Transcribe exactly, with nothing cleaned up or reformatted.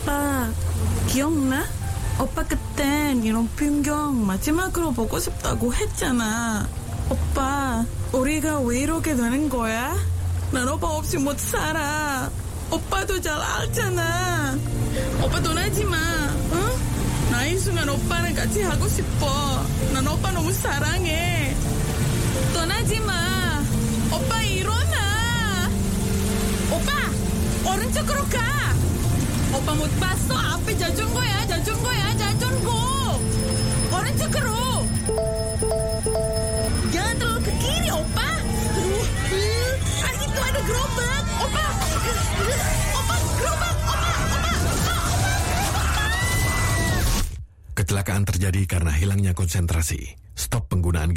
오빠 기억나? 오빠 그땐 이런 풍경 마지막으로 보고 싶다고 했잖아. 오빠 우리가 왜 이렇게 되는 거야? 난 오빠 없이 못 살아. 오빠도 잘 알잖아. 오빠 떠나지 마. 응? 나 이 순간 오빠랑 같이 하고 싶어. 난 오빠 너무 사랑해. 떠나지 마. 오빠 일어나. 오빠 오른쪽으로 가. 오빠 못 봤어? 앞에 자전거야. 자전거야. 자전거. 오른쪽으로. Jangan terlalu ke kiri, opa. Aduh, ah itu ada gerobak, opa. Opa, gerobak, opa, opa, opa, opa. Kecelakaan terjadi karena hilangnya konsentrasi. Stop penggunaan